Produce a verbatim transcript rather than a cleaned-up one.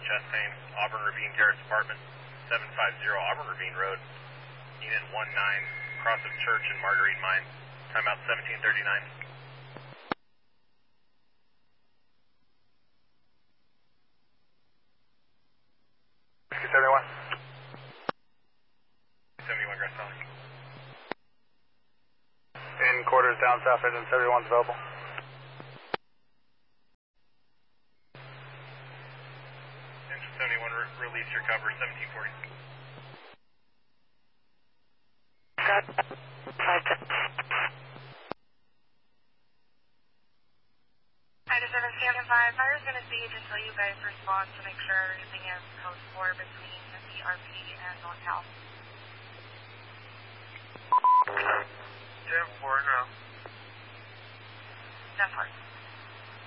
chest pain, Auburn Ravine Garrett's apartment, seven five zero Auburn Ravine Road, unit one nine, cross of Church and Marguerite Mine, timeout seventeen thirty-nine. seventy-one. seventy-one Grass Valley. In quarters down south, engine seventy-one's available. Engine seventy-one, re release your cover, seventeen forty. Got five ten. ninety-seven Stanton five, fire's going to siege until you guys respond to make sure everything is code four between the C R P and NorCal. ten four now. ten four.